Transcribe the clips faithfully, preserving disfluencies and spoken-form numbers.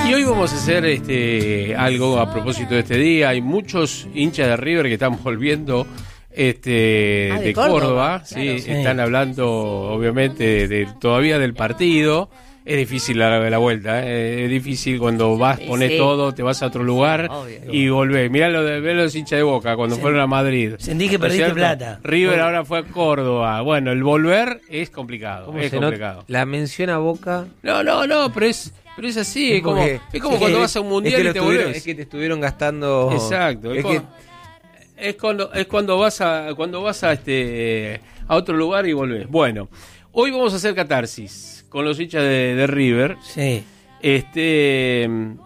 Y hoy vamos a hacer este algo a propósito de este día. Hay muchos hinchas de River que están volviendo este ah, de, de Córdoba, Córdoba, claro, sí, sí. Están hablando obviamente de, de, todavía del partido. Es difícil la, la vuelta, ¿eh? Es difícil cuando vas, pones sí. todo, te vas a otro lugar Obvio. y volvés. Mirá lo de, los hinchas de Boca cuando sí. fueron a Madrid. Sentí que perdiste plata. River Obvio. ahora fue a Córdoba. Bueno, el volver es complicado. Es complicado. La mención a Boca. No, no, no, pero es, pero es así. Es como, es como es cuando que, vas a un mundial y te volvés. Es que te estuvieron gastando. Exacto. Es, es, como, que... es cuando es cuando vas a cuando vas a este a otro lugar y volvés. Bueno, hoy vamos a hacer catarsis con los hinchas de, de River. Sí. Este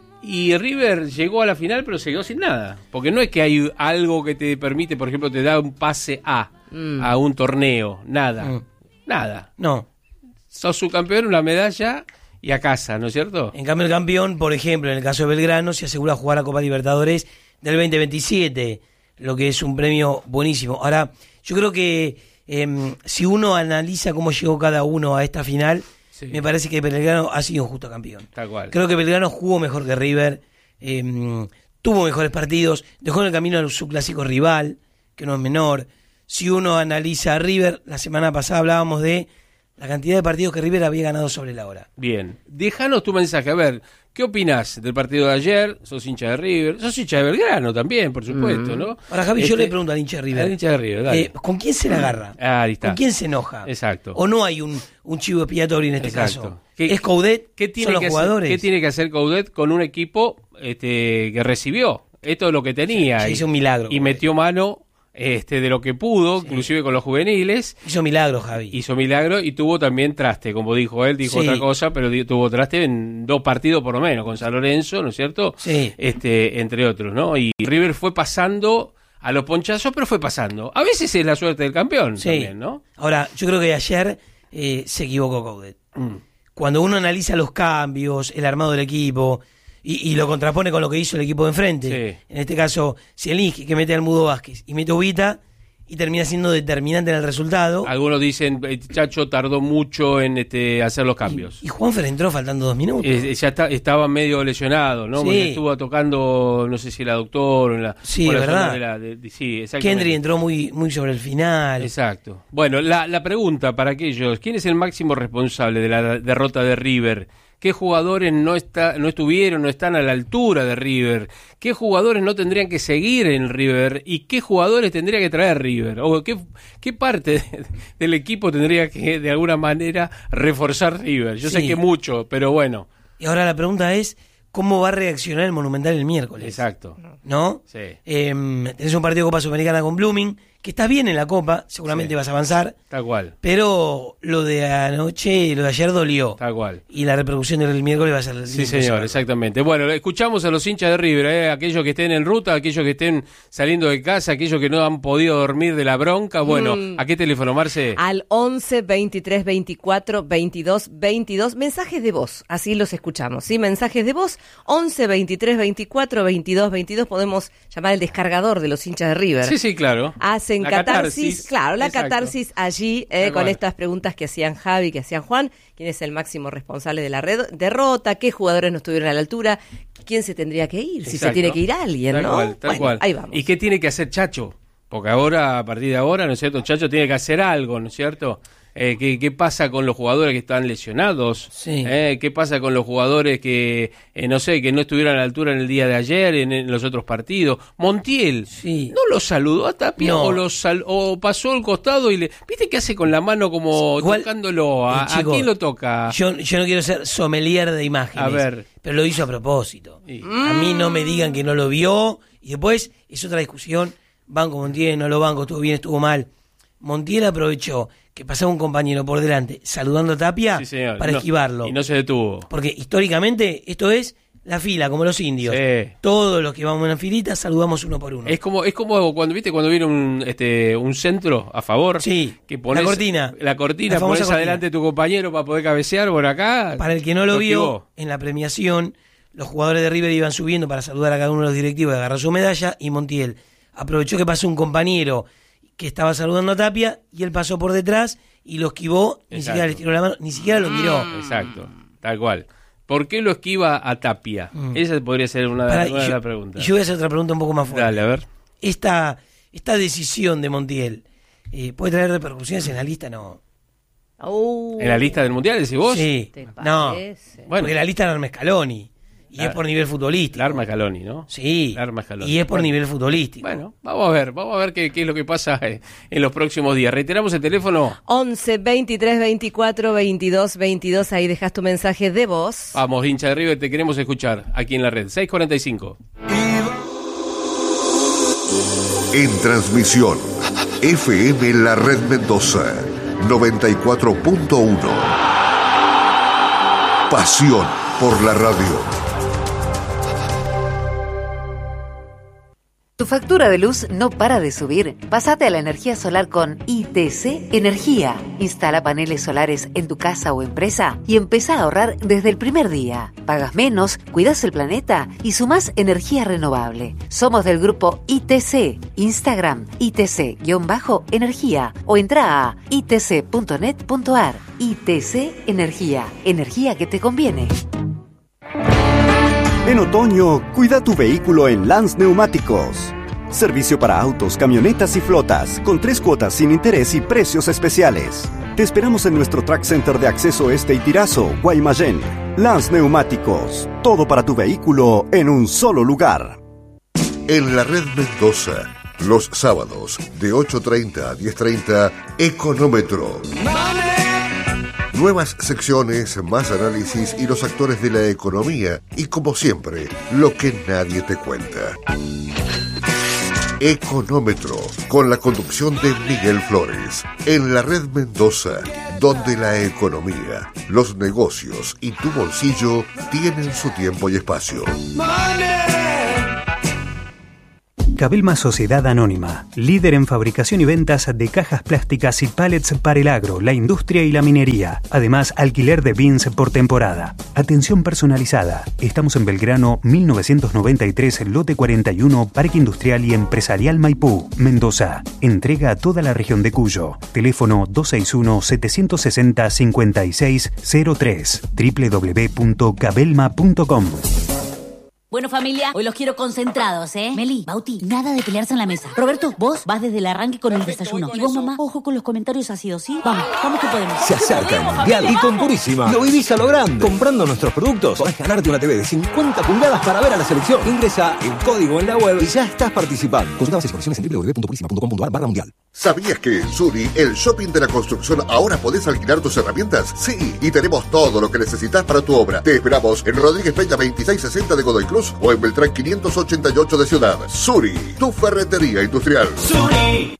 y River llegó a la final, pero se quedó sin nada. Porque no es que hay algo que te permite, por ejemplo, te da un pase a, mm. a un torneo. Nada. Mm. Nada. No. Sos subcampeón, una medalla y a casa, ¿no es cierto? En cambio, el campeón, por ejemplo, en el caso de Belgrano, se asegura jugar a Copa Libertadores del veinte veintisiete, lo que es un premio buenísimo. Ahora, yo creo que eh, si uno analiza cómo llegó cada uno a esta final, sí. me parece que Belgrano ha sido un justo campeón. Tal cual. Creo que Belgrano jugó mejor que River, eh, tuvo mejores partidos, dejó en el camino a su clásico rival, que no es menor. Si uno analiza a River, la semana pasada hablábamos de la cantidad de partidos que River había ganado sobre la hora. Bien, déjanos tu mensaje, a ver, ¿qué opinás del partido de ayer? Sos hincha de River, sos hincha de Belgrano también, por supuesto, mm. ¿no? Ahora, Javi, este, yo le pregunto al hincha de River. Al hincha de River, dale. Eh, ¿Con quién se la agarra? Ah, ahí está. ¿Con quién se enoja? Exacto. ¿O no hay un, un chivo expiatorio en este Exacto. caso? ¿Qué, ¿Es Coudet? ¿Qué tiene ¿Son los que jugadores? Hacer, ¿Qué tiene que hacer Coudet con un equipo este, que recibió? Esto es lo que tenía. Se, se hizo un milagro. Y metió mano... Este, de lo que pudo, sí. inclusive con los juveniles. Hizo milagro, Javi. Hizo milagro y tuvo también traste, como dijo él, dijo sí. otra cosa, pero tuvo traste en dos partidos por lo menos, con San Lorenzo, ¿no es cierto? Sí. Este, entre otros, ¿no? Y River fue pasando a los ponchazos, pero fue pasando. A veces es la suerte del campeón sí. también, ¿no? Ahora, yo creo que ayer eh, se equivocó Coudet. Mm. Cuando uno analiza los cambios, el armado del equipo... Y, y lo contrapone con lo que hizo el equipo de enfrente. Sí. En este caso, Zielinski, que mete al Mudo Vázquez y mete a Ubita y termina siendo determinante en el resultado. Algunos dicen, Chacho tardó mucho en este hacer los cambios. Y, y Juanfer entró faltando dos minutos. Eh, ya está, estaba medio lesionado, ¿no? Sí. Porque estuvo tocando, no sé si la doctor o en la... Sí, la verdad. De la, de, de, sí, exactamente. Kendry entró muy, muy sobre el final. Exacto. Bueno, la, la pregunta para aquellos, ¿quién es el máximo responsable de la derrota de River? ¿Qué jugadores no está, no estuvieron, no están a la altura de River? ¿Qué jugadores no tendrían que seguir en River? ¿Y qué jugadores tendría que traer River? ¿O qué, qué parte de, del equipo tendría que, de alguna manera, reforzar River? Yo sí. sé que mucho, pero bueno. Y ahora la pregunta es, ¿cómo va a reaccionar el Monumental el miércoles? Exacto. ¿No? Sí. Eh, tenés un partido de Copa Sudamericana con Blooming, que estás bien en la Copa, seguramente sí. vas a avanzar. Tal cual. Pero lo de anoche, lo de ayer dolió. Tal cual. Y la repercusión del miércoles va a ser... Sí, señor, exactamente. Bueno, escuchamos a los hinchas de River, ¿eh? Aquellos que estén en ruta, aquellos que estén saliendo de casa, aquellos que no han podido dormir de la bronca. Bueno, mm. ¿a qué teléfono, Marce? Al once, veintitrés, veinticuatro, veintidós, veintidós. Mensajes de voz, así los escuchamos, ¿sí? Mensajes de voz, once, veintitrés, veinticuatro, veintidós, veintidós. Podemos llamar el descargador de los hinchas de River. Sí, sí, claro. Hacen en catarsis, catarsis, claro, la exacto. catarsis allí eh, con estas preguntas que hacían Javi, que hacían Juan, quién es el máximo responsable de la red, derrota, qué jugadores no estuvieron a la altura, quién se tendría que ir, exacto. si se tiene que ir alguien, tal ¿no? Cual, tal bueno, cual. Ahí vamos. ¿Y qué tiene que hacer Chacho? Porque ahora, a partir de ahora, ¿no es cierto? Chacho tiene que hacer algo, ¿no es cierto? Eh, ¿qué, ¿Qué pasa con los jugadores que están lesionados? Sí. Eh, ¿Qué pasa con los jugadores que, eh, no sé, que no estuvieron a la altura en el día de ayer, en, en los otros partidos? Montiel, sí. ¿no lo saludó a Tapia no. o, lo sal, o pasó al costado y le... ¿Viste qué hace con la mano como Igual, tocándolo? ¿A, eh, chico, ¿A quién lo toca? Yo, yo no quiero ser sommelier de imágenes, a ver. pero lo hizo a propósito. Sí. A mí no me digan que no lo vio y después es otra discusión. Banco Montiel, no lo banco, estuvo bien, estuvo mal. Montiel aprovechó que pasaba un compañero por delante saludando a Tapia sí, para no, esquivarlo. Y no se detuvo. Porque históricamente esto es la fila, como los indios. Sí. Todos los que vamos en la filita saludamos uno por uno. Es como es como cuando viste cuando viene un este un centro a favor. Sí, que pones la cortina. La cortina, la pones cortina. adelante a tu compañero para poder cabecear por acá. Para el que no lo, lo vio, esquivó. En la premiación, los jugadores de River iban subiendo para saludar a cada uno de los directivos y agarrar su medalla, y Montiel aprovechó que pasó un compañero que estaba saludando a Tapia y él pasó por detrás y lo esquivó, Exacto. ni siquiera le tiró la mano, ni siquiera lo miró. Exacto, tal cual. ¿Por qué lo esquiva a Tapia? Mm. Esa podría ser una, Para, una yo, de las preguntas. Yo voy a hacer otra pregunta un poco más fuerte. Dale, a ver. Esta, esta decisión de Montiel, eh, ¿puede traer repercusiones en la lista? No. Uh, ¿En la lista del Mundial decís vos? Sí. No. Bueno. Porque la lista la arma Scaloni. Y la, es por nivel futbolístico. La arma Scaloni, ¿no? Sí. La arma Scaloni. Y es por bueno. nivel futbolístico. Bueno, vamos a ver, vamos a ver qué, qué es lo que pasa en los próximos días. Reiteramos el teléfono. once, veintitrés, veinticuatro, veintidós, veintidós. Ahí dejas tu mensaje de voz. Vamos, hincha de River, te queremos escuchar aquí en la red. seis cuarenta y cinco. En transmisión, F M La Red Mendoza, noventa y cuatro punto uno. Pasión por la radio. ¿Tu factura de luz no para de subir? Pásate a la energía solar con I T C Energía. Instala paneles solares en tu casa o empresa y empezá a ahorrar desde el primer día. Pagas menos, cuidas el planeta y sumás energía renovable. Somos del grupo I T C. Instagram, I T C-energía o entra a i t c punto net punto a r. I T C Energía. Energía que te conviene. En otoño, cuida tu vehículo en Lance Neumáticos. Servicio para autos, camionetas y flotas, con tres cuotas sin interés y precios especiales. Te esperamos en nuestro Track Center de Acceso Este y Tirazo, Guaymallén. Lance Neumáticos, todo para tu vehículo en un solo lugar. En la Red Mendoza, los sábados de ocho treinta a diez treinta, Económetro. Nuevas secciones, más análisis y los actores de la economía. Y como siempre, lo que nadie te cuenta. Económetro, con la conducción de Miguel Flores. En la Red Mendoza, donde la economía, los negocios y tu bolsillo tienen su tiempo y espacio. Cabelma Sociedad Anónima, líder en fabricación y ventas de cajas plásticas y pallets para el agro, la industria y la minería. Además, alquiler de bins por temporada. Atención personalizada. Estamos en Belgrano mil novecientos noventa y tres, lote cuarenta y uno, Parque Industrial y Empresarial Maipú, Mendoza. Entrega a toda la región de Cuyo. Teléfono dos seis uno, siete seis cero, cinco seis cero tres. doble u doble u doble u punto cabelma punto com. Bueno, familia, hoy los quiero concentrados, ¿eh? Meli, Bauti, nada de pelearse en la mesa. Roberto, vos vas desde el arranque con el desayuno. Y vos, mamá, ojo con los comentarios ácidos, ¿sí? Vamos, vamos que podemos. Se acerca el Mundial y con Purísima lo vivís a lo grande. Comprando nuestros productos podés ganarte una T V de cincuenta pulgadas para ver a la selección. Ingresa el código en la web y ya estás participando. Consulta bases y condiciones en doble u doble u doble u punto purísima punto com punto a r barra mundial. ¿Sabías que en Suri, el shopping de la construcción, ahora podés alquilar tus herramientas? Sí, y tenemos todo lo que necesitas para tu obra. Te esperamos en Rodríguez Peña veintiséis sesenta de Godoy Cruz o en Beltrán quinientos ochenta y ocho de Ciudad. Suri, tu ferretería industrial. Suri.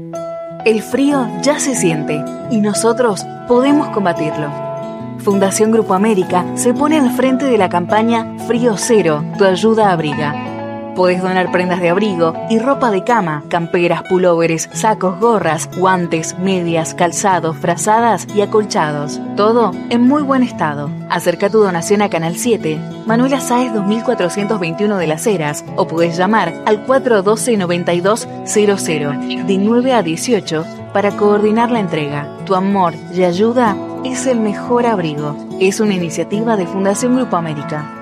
El frío ya se siente y nosotros podemos combatirlo. Fundación Grupo América se pone al frente de la campaña Frío Cero, tu ayuda abriga. Podés donar prendas de abrigo y ropa de cama, camperas, pulóveres, sacos, gorras, guantes, medias, calzados, frazadas y acolchados. Todo en muy buen estado. Acerca tu donación a Canal siete, Manuela Sáez dos mil cuatrocientos veintiuno de Las Heras, o podés llamar al cuatro uno dos, noventa y dos cero cero de nueve a dieciocho para coordinar la entrega. Tu amor y ayuda es el mejor abrigo. Es una iniciativa de Fundación Grupo América.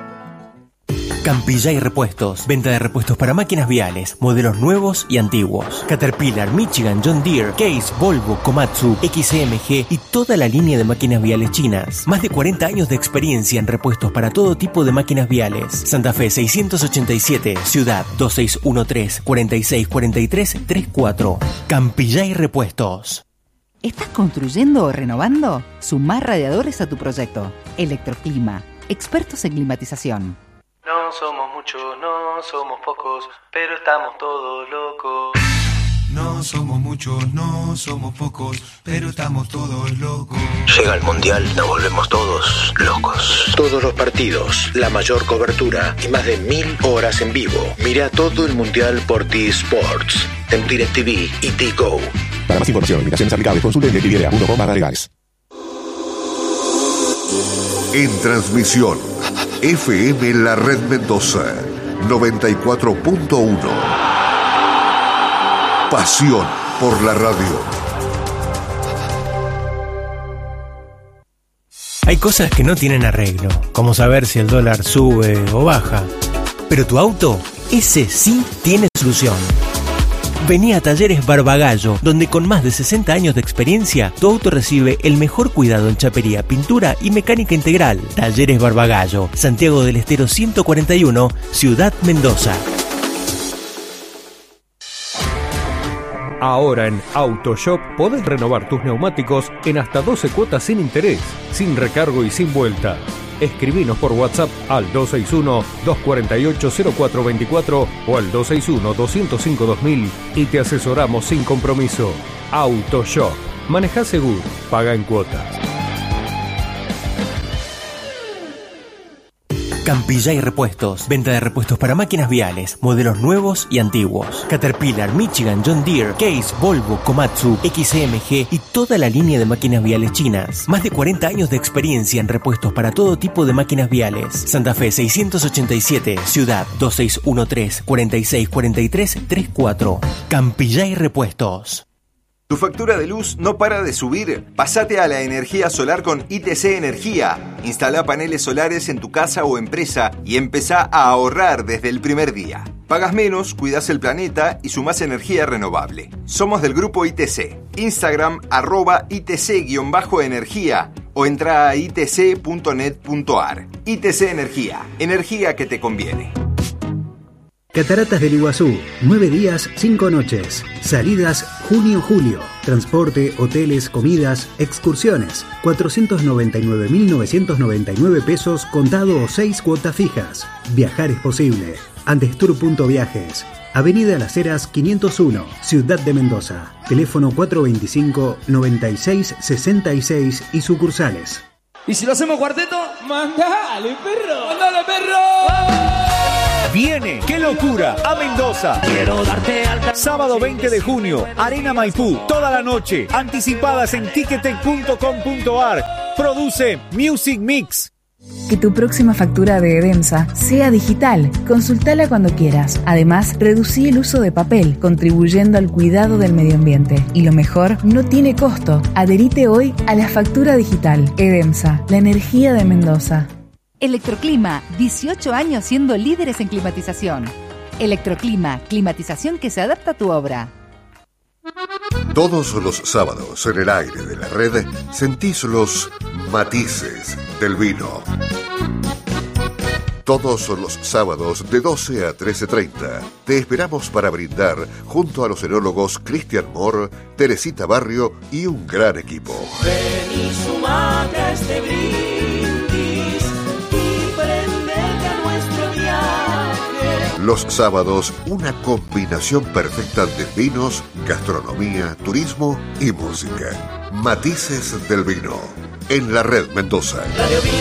Campillay Repuestos. Venta de repuestos para máquinas viales, modelos nuevos y antiguos. Caterpillar, Michigan, John Deere, Case, Volvo, Komatsu, X M G y toda la línea de máquinas viales chinas. Más de cuarenta años de experiencia en repuestos para todo tipo de máquinas viales. Santa Fe seiscientos ochenta y siete, Ciudad dos seis uno tres, cuatro seis cuatro tres tres cuatro. Campillay Repuestos. ¿Estás construyendo o renovando? Sumar radiadores a tu proyecto. Electroclima, expertos en climatización. No somos muchos, no somos pocos, pero estamos todos locos. No somos muchos, no somos pocos, pero estamos todos locos. Llega el Mundial, nos volvemos todos locos. Todos los partidos, la mayor cobertura y más de mil horas en vivo. Mira todo el Mundial por T-Sports, en DirecTV y T-Go. Para más información, limitaciones aplicables, consulte en directv punto com barra legales. En transmisión, F M La Red Mendoza, noventa y cuatro punto uno. Pasión por la radio. Hay cosas que no tienen arreglo, como saber si el dólar sube o baja. Pero tu auto, ese sí tiene solución. Vení a Talleres Barbagallo, donde con más de sesenta años de experiencia, tu auto recibe el mejor cuidado en chapería, pintura y mecánica integral. Talleres Barbagallo, Santiago del Estero ciento cuarenta y uno, Ciudad Mendoza. Ahora en AutoShop podés renovar tus neumáticos en hasta doce cuotas sin interés, sin recargo y sin vuelta. Escribinos por WhatsApp al dos seis uno, dos cuatro ocho, cero cuatro dos cuatro o al dos seis uno, dos cero cinco, dos mil y te asesoramos sin compromiso. AutoShop. Manejá seguro, paga en cuotas. Campillay Repuestos. Venta de repuestos para máquinas viales, modelos nuevos y antiguos. Caterpillar, Michigan, John Deere, Case, Volvo, Komatsu, X M G y toda la línea de máquinas viales chinas. Más de cuarenta años de experiencia en repuestos para todo tipo de máquinas viales. Santa Fe seiscientos ochenta y siete, Ciudad dos seis uno tres, cuatro seis cuatro tres, tres cuatro. Campillay Repuestos. ¿Tu factura de luz no para de subir? Pásate a la energía solar con I T C Energía. Instala paneles solares en tu casa o empresa y empezá a ahorrar desde el primer día. Pagas menos, cuidas el planeta y sumás energía renovable. Somos del grupo I T C. Instagram arroba I T C-energía o entra a i t c punto net punto a r. I T C Energía. Energía que te conviene. Cataratas del Iguazú, nueve días, cinco noches. Salidas junio-julio. Transporte, hoteles, comidas, excursiones. cuatrocientos noventa y nueve mil novecientos noventa y nueve pesos contado o seis cuotas fijas. Viajar es posible. Andestur punto viajes. Avenida Las Heras quinientos uno, Ciudad de Mendoza. Teléfono cuatro veinticinco, noventa y seis, sesenta y seis y sucursales. ¿Y si lo hacemos cuarteto? ¡Mandale, perro! ¡Mandale, perro! Viene, qué locura, a Mendoza. Quiero darte alta. Sábado veinte de junio, Arena Maipú, toda la noche. Anticipadas en ticketek punto com punto a r. Produce Music Mix. Que tu próxima factura de Edemsa sea digital. Consultala cuando quieras. Además, reducí el uso de papel, contribuyendo al cuidado del medio ambiente. Y lo mejor, no tiene costo. Adherite hoy a la factura digital. Edemsa, la energía de Mendoza. Electroclima, dieciocho años siendo líderes en climatización. Electroclima, climatización que se adapta a tu obra. Todos los sábados en el aire de la red sentís los matices del vino. Todos los sábados de doce a trece treinta te esperamos para brindar junto a los enólogos Cristian Moore, Teresita Barrio y un gran equipo. Ven y sumate a este brindis y prendete a nuestro viaje. Los sábados, una combinación perfecta de vinos, gastronomía, turismo y música. Matices del vino. En la red Mendoza.